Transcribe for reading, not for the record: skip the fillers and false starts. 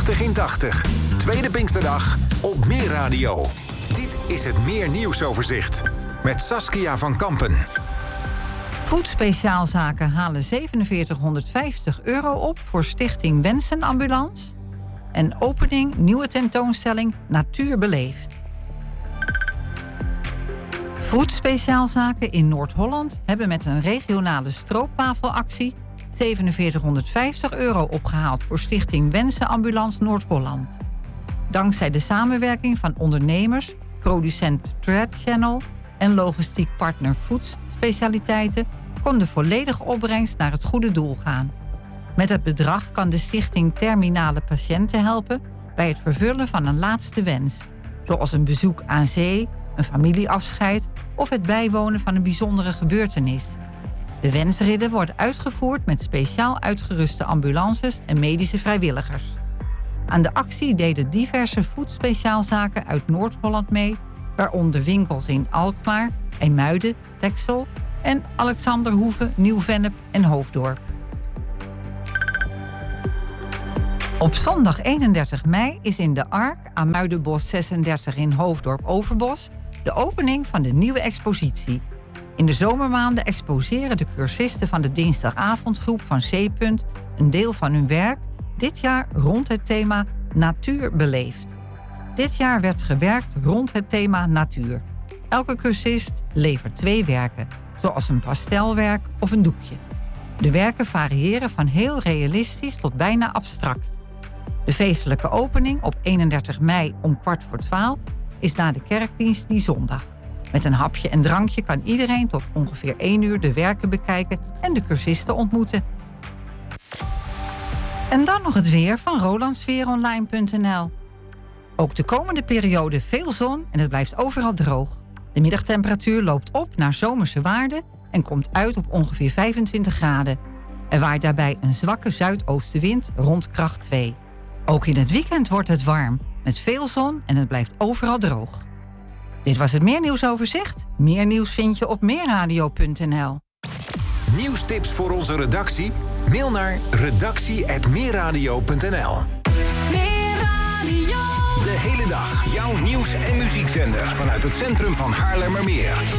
80 in 80. Tweede Pinksterdag op Meer Radio. Dit is het Meer Nieuwsoverzicht. Met Saskia van Kampen. Voedspeciaalzaken halen €4750 op voor Stichting Wensenambulance. En opening nieuwe tentoonstelling Natuur Beleefd. Voedspeciaalzaken in Noord-Holland hebben met een regionale stroopwafelactie €4750 opgehaald voor Stichting Wensenambulance Noord-Holland. Dankzij de samenwerking van ondernemers, producent Thread Channel en logistiek partner Voedspecialiteiten kon de volledige opbrengst naar het goede doel gaan. Met het bedrag kan de stichting terminale patiënten helpen bij het vervullen van een laatste wens, zoals een bezoek aan zee, een familieafscheid of het bijwonen van een bijzondere gebeurtenis. De wensritten worden uitgevoerd met speciaal uitgeruste ambulances en medische vrijwilligers. Aan de actie deden diverse voedspeciaalzaken uit Noord-Holland mee, waaronder winkels in Alkmaar, IJmuiden, Texel en Alexanderhoeve, Nieuw-Vennep en Hoofddorp. Op zondag 31 mei is in de Ark aan Muidenbos 36 in Hoofddorp-Overbos de opening van de nieuwe expositie. In de zomermaanden exposeren de cursisten van de dinsdagavondgroep van C-Punt een deel van hun werk, dit jaar rond het thema Natuur Beleefd. Dit jaar werd gewerkt rond het thema natuur. Elke cursist levert 2 werken, zoals een pastelwerk of een doekje. De werken variëren van heel realistisch tot bijna abstract. De feestelijke opening op 31 mei om 11:15 is na de kerkdienst die zondag. Met een hapje en drankje kan iedereen tot ongeveer 1 uur de werken bekijken en de cursisten ontmoeten. En dan nog het weer van rolandsfeeronline.nl. Ook de komende periode veel zon en het blijft overal droog. De middagtemperatuur loopt op naar zomerse waarden en komt uit op ongeveer 25 graden. Er waait daarbij een zwakke zuidoostenwind rond kracht 2. Ook in het weekend wordt het warm, met veel zon en het blijft overal droog. Dit was het Meer Nieuwsoverzicht. Meer nieuws vind je op meerradio.nl. Nieuwstips voor onze redactie? Mail naar redactie@meerradio.nl. De hele dag jouw nieuws- en muziekzender vanuit het centrum van Haarlemmermeer.